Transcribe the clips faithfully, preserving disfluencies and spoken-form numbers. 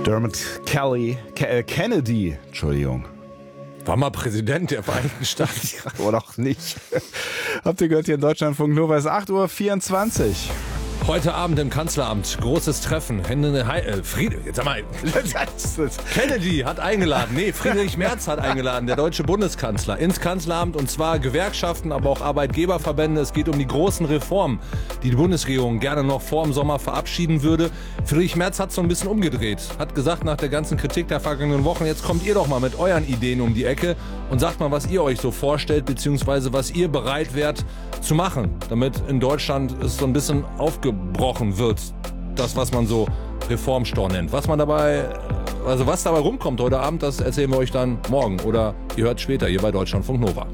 Dermot Kelly, Ke- äh, Kennedy, Entschuldigung. War mal Präsident der Vereinigten Staaten. Oder auch nicht. Habt ihr gehört hier in Deutschlandfunk Nova, ist acht Uhr vierundzwanzig. Heute Abend im Kanzleramt, großes Treffen. Hände in He- äh, Friede, jetzt sag mal, Kennedy hat eingeladen, nee, Friedrich Merz hat eingeladen, der deutsche Bundeskanzler, ins Kanzleramt, und zwar Gewerkschaften, aber auch Arbeitgeberverbände. Es geht um die großen Reformen, die die Bundesregierung gerne noch vor dem Sommer verabschieden würde. Friedrich Merz hat so ein bisschen umgedreht, hat gesagt, nach der ganzen Kritik der vergangenen Wochen, jetzt kommt ihr doch mal mit euren Ideen um die Ecke und sagt mal, was ihr euch so vorstellt, beziehungsweise was ihr bereit wärt zu machen, damit in Deutschland es so ein bisschen aufgebrochen wird, das, was man so Reformstau nennt. Was man dabei, also was dabei rumkommt heute Abend, das erzählen wir euch dann morgen oder ihr hört später hier bei Deutschlandfunk Nova.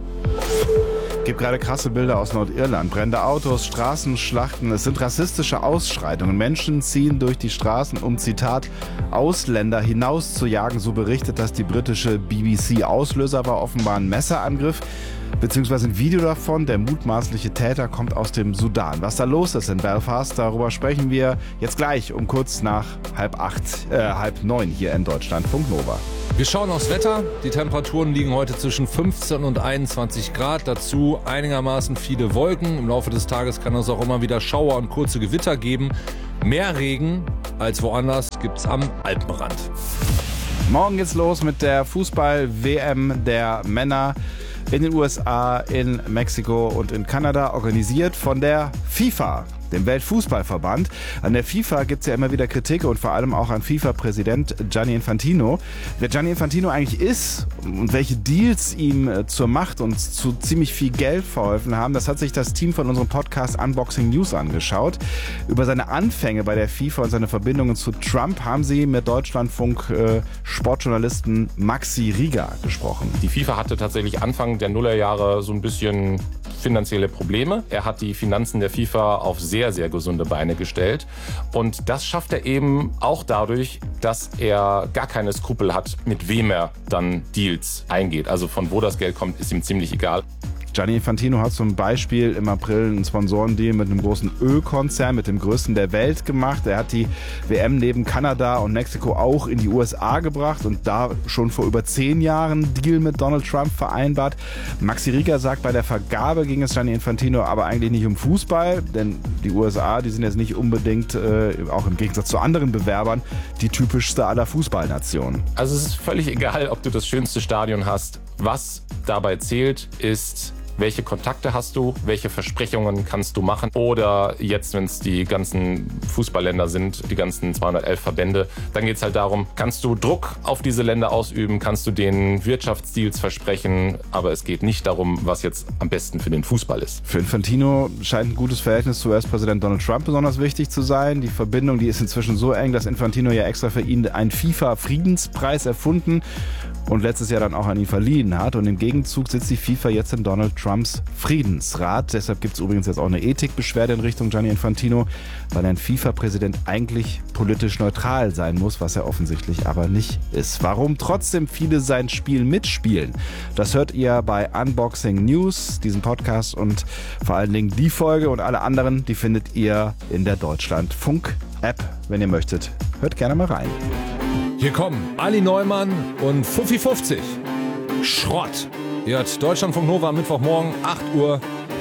Gibt gerade krasse Bilder aus Nordirland. Brennende Autos, Straßenschlachten. Es sind rassistische Ausschreitungen. Menschen ziehen durch die Straßen, um, Zitat, Ausländer hinauszujagen. So berichtet das die britische B B C. Auslöser war offenbar ein Messerangriff, beziehungsweise ein Video davon. Der mutmaßliche Täter kommt aus dem Sudan. Was da los ist in Belfast, darüber sprechen wir jetzt gleich um kurz nach halb acht, äh, halb neun hier in Deutschlandfunk Nova. Wir schauen aufs Wetter. Die Temperaturen liegen heute zwischen fünfzehn und einundzwanzig Grad. Dazu einigermaßen viele Wolken. Im Laufe des Tages kann es auch immer wieder Schauer und kurze Gewitter geben. Mehr Regen als woanders gibt's am Alpenrand. Morgen geht's los mit der Fußball-W M der Männer in den U S A, in Mexiko und in Kanada, organisiert von der FIFA, dem Weltfußballverband. An der FIFA gibt es ja immer wieder Kritik und vor allem auch an FIFA-Präsident Gianni Infantino. Wer Gianni Infantino eigentlich ist und welche Deals ihm zur Macht und zu ziemlich viel Geld verholfen haben, das hat sich das Team von unserem Podcast Unboxing News angeschaut. Über seine Anfänge bei der FIFA und seine Verbindungen zu Trump haben sie mit Deutschlandfunk äh, Sportjournalisten Maxi Rieger gesprochen. Die FIFA hatte tatsächlich Anfang der Nullerjahre so ein bisschen finanzielle Probleme. Er hat die Finanzen der FIFA auf sehr, sehr gesunde Beine gestellt. Und das schafft er eben auch dadurch, dass er gar keine Skrupel hat, mit wem er dann Deals eingeht. Also von wo das Geld kommt, ist ihm ziemlich egal. Gianni Infantino hat zum Beispiel im April einen Sponsorendeal mit einem großen Ölkonzern, mit dem größten der Welt gemacht. Er hat die W M neben Kanada und Mexiko auch in die U S A gebracht und da schon vor über zehn Jahren einen Deal mit Donald Trump vereinbart. Maxi Rieger sagt, bei der Vergabe ging es Gianni Infantino aber eigentlich nicht um Fußball, denn die U S A, die sind jetzt nicht unbedingt, äh, auch im Gegensatz zu anderen Bewerbern, die typischste aller Fußballnationen. Also es ist völlig egal, ob du das schönste Stadion hast. Was dabei zählt, ist, welche Kontakte hast du, welche Versprechungen kannst du machen? Oder jetzt, wenn es die ganzen Fußballländer sind, die ganzen zweihundertelf Verbände, dann geht es halt darum, kannst du Druck auf diese Länder ausüben, kannst du denen Wirtschaftsdeals versprechen, aber es geht nicht darum, was jetzt am besten für den Fußball ist. Für Infantino scheint ein gutes Verhältnis zu U S-Präsident Donald Trump besonders wichtig zu sein. Die Verbindung, die ist inzwischen so eng, dass Infantino ja extra für ihn einen FIFA-Friedenspreis erfunden und letztes Jahr dann auch an ihn verliehen hat. Und im Gegenzug sitzt die FIFA jetzt in Donald Trumps Friedensrat. Deshalb gibt es übrigens jetzt auch eine Ethikbeschwerde in Richtung Gianni Infantino, weil ein FIFA-Präsident eigentlich politisch neutral sein muss, was er offensichtlich aber nicht ist. Warum trotzdem viele sein Spiel mitspielen, das hört ihr bei Unboxing News, diesem Podcast, und vor allen Dingen die Folge und alle anderen, die findet ihr in der Deutschlandfunk-App, wenn ihr möchtet. Hört gerne mal rein. Hier kommen Ali Neumann und Fuffi fünfzig. Schrott. Ihr hört Deutschlandfunk Nova am Mittwochmorgen, acht Uhr